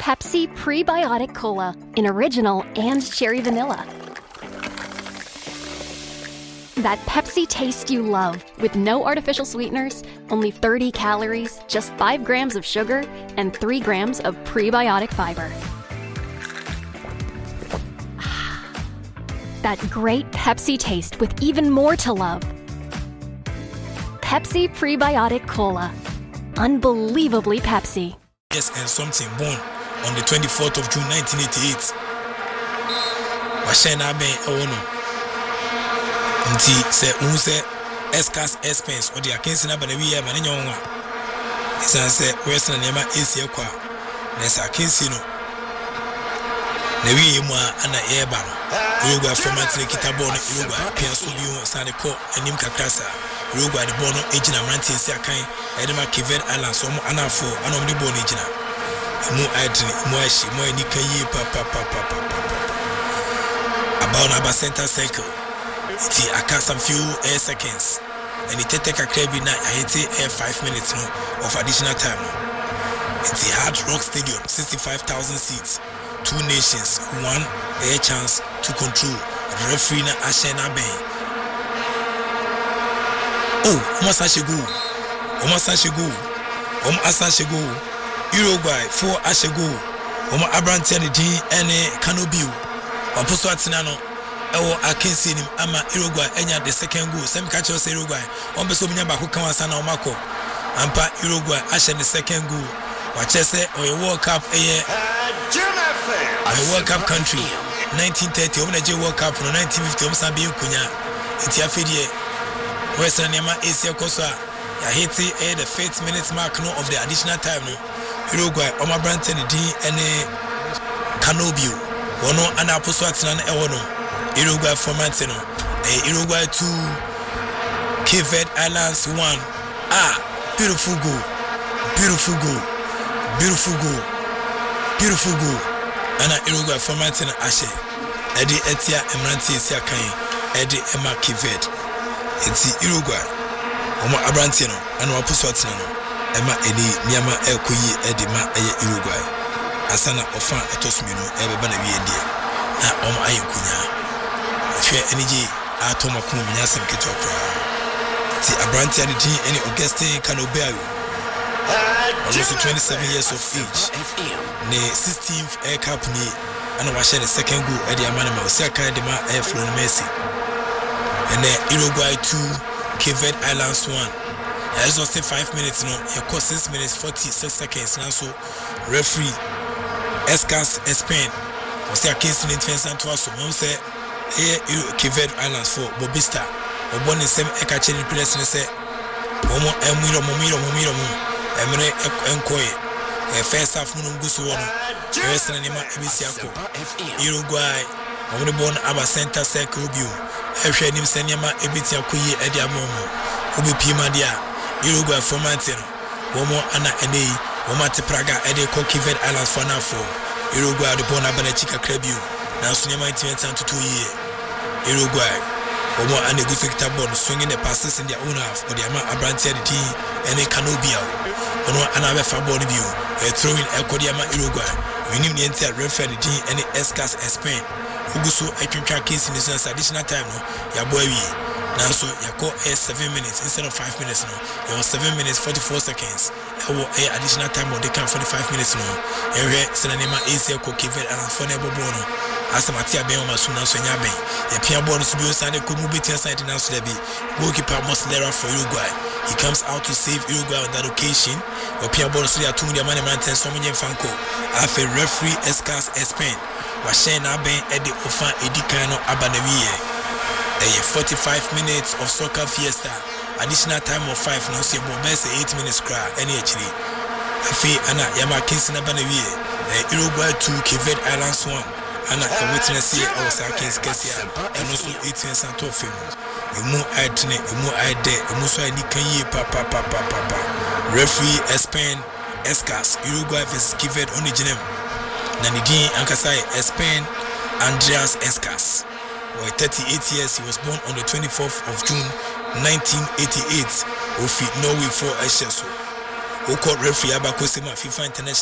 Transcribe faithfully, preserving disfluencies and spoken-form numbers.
Pepsi Prebiotic Cola in original and cherry vanilla. That Pepsi taste you love, with no artificial sweeteners, only thirty calories, just five grams of sugar, and three grams of prebiotic fiber. That great Pepsi taste with even more to love. Pepsi Prebiotic Cola. Unbelievably Pepsi. Yes, and something born on the twenty-fourth of June nineteen eighty-eight. Washena ben ewono. Nti se unse eskas expense or the akensi na bana wiye mane nyonwa. Isan se western nema esi ekwa. Na se akensi no. Na wiye mu ana eba no. Uruguay format ne kitabo no Uruguay piaso bi won sane ko anim kakrasa. Uruguay de bono ejina mante esi akan edema Cape Islands so mo anafo anom de bono ejina. Mu adri mu ashi mu ani kan yi pa pa pa pa pa pa. About na ba center circle. Ti aka some few air seconds. And it take a crab na I hit air five minutes no of additional time. It's a Hard Rock Stadium, sixty-five thousand seats. Two nations, one air chance to control. Referee na Ashena Ben. Oh, Omo Sashego. Omo Sashego. Omo Asashego. Uruguay four Ashego. Omo Abrante and Jean and Canobio. Oposo Atinano. Ewo akensi nim ama Uruguay enya the second goal. Sem catch us Uruguay. On be so many back kan wasa na omako. Ampa Uruguay ashe the second goal. Wache say o World Cup eye a World Cup country. nineteen thirty o na je World Cup no nineteen fifty o msa be kunya. Enti afedie Western Nema Asia Koso ya hiti eh the fifth minutes mark no of the additional time no. Uruguay o ma Branton di ene Canobio. Wono ana aposo atina na ewo no. Uruguay format no. Eh Uruguay two Cape Islands one. Ah, beautiful goal. Beautiful goal. Beautiful goal. Beautiful goal. Ana Uruguay format na ashe. Edi etia emranti esi akan. Edi ema Cape. Eti Uruguay. Omo Abrante no. Ana waposo atina no. Ema eni niama ekoyi edi ma eye Uruguay. Asana ofa etosmi no ebe ba na wie ndie. Na omo ayenkunya. Hwe energy atoma ko munya sem ketokra. Ti Abrante and the any Augustine Canobio. Almost twenty-seven years of age. Ne sixteenth air cup ni and I share the second goal at the Amanama second dema air flow Messi. And then Uruguay two Cape Islands one. As was five minutes no, it cost six minutes forty-six seconds now so referee Escas Spain. Was there case in defense and to us so say eh Cape Islands for Bobista. Obon the same ekache the place ne say omo emiro momiro momiro mo emre enkoe e first half no nguso wono Western Nema ebisi akọ Uruguay omo the bon aba center circle bio ehwe nim se Nema ebiti akoyi edi amomo obi pima dia Uruguay format no omo ana enei omo ate Praga edi ko Cape Islands for na for Uruguay the bon aba na chika krabio na so Nema twenty two year Uruguay Omo and the good bon swinging the passes in their own half, or the amount of Abrante the team and a Canobio. Ono another fabon view, a throwing El Codiama Uruguay. We need the entire referee the team and the Escas Spain. Uguso a contract case in this additional time. No, ya boy. Now so ya call a seven minutes instead of five minutes. No, it was seven minutes forty-four seconds. A additional time or they can forty-five minutes. No, area Senanema Asia Cokivet and Fonebo Bono. As a Matia Ben Masuna Sonyabe, a Pia bonus to be signed a Kumubiti side in Australia. Goalkeeper Moslera for Uruguay. He comes out to save Uruguay on that occasion. Or Pia bonus to the Money Mountain, Sominian Franco. After referee Escas Spain. Washena Ben Eddie Ofan Edicano Abanavie. A forty-five minutes of soccer fiesta. Additional time of five. Now see Bobes eight minutes cry. Any actually. Afi Anna Yama Kinsin Abanavie. Uruguay two Cape Islands one. And I witness here I was against Cassia and also eighteen Santo Film. A more I did a more I did a more I need papa papa papa. Referee Spain Escas Uruguay versus Cape on the Genem. Nanidin Ankasai Spain Andreas Escas. For thirty-eight years, he was born on the twenty-fourth of June nineteen eighty-eight. Ofi Norway for Esheso. Who called referee Abakosema FIFA International.